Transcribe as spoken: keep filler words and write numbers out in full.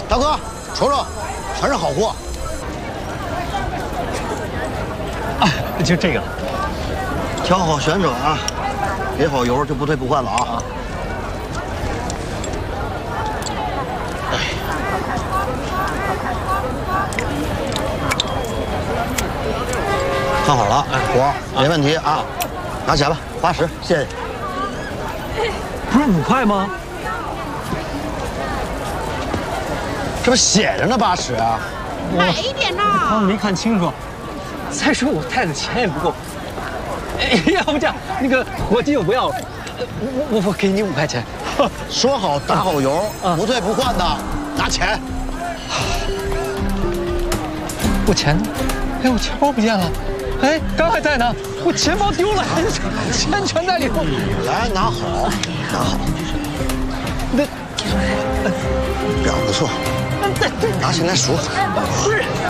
大哥，瞅瞅，全是好货。 啊，就这个， 调好选者啊，给好油就不退不换了啊。哎，看好了，哎，活没问题啊，拿钱吧，八十，谢谢。 不是五块吗？ 这不写着呢，八十啊！ 买一点呐！ 刚没看清楚。再说我带的钱也不够。哎，要不这样，那个火鸡我不要了，我我我给你五块钱。 说好打好油，不退不换的，拿钱。 我钱呢？哎，我钱包不见了。哎，刚还在呢，我钱包丢了，钱全在里头。 来，拿好，拿好。 那表不错。 拿钱来数。 不是，